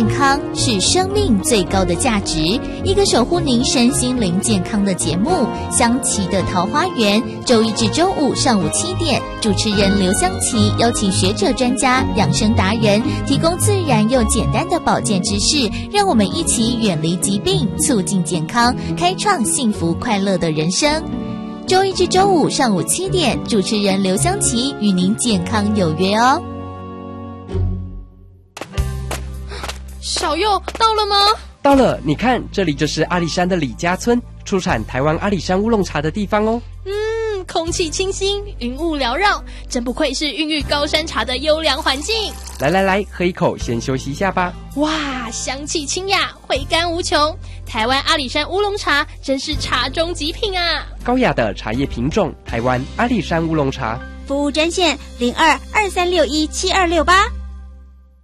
健康是生命最高的价值，一个守护您身心灵健康的节目。香琪的桃花源，周一至周五上午7点，主持人刘香琪邀请学者专家、养生达人，提供自然又简单的保健知识，让我们一起远离疾病，促进健康，开创幸福快乐的人生。周一至周五上午7点，主持人刘香琪与您健康有约哦。 小佑到了吗？ 到了，你看，这里就是阿里山的李家村，出产台湾阿里山乌龙茶的地方哦。 空气清新，云雾缭绕，真不愧是孕育高山茶的优良环境。 来，喝一口，先休息一下吧。 哇，香气清雅，回甘无穷。台湾阿里山乌龙茶真是茶中极品啊！ 高雅的茶叶品种，台湾阿里山乌龙茶。 服务专线0223617268。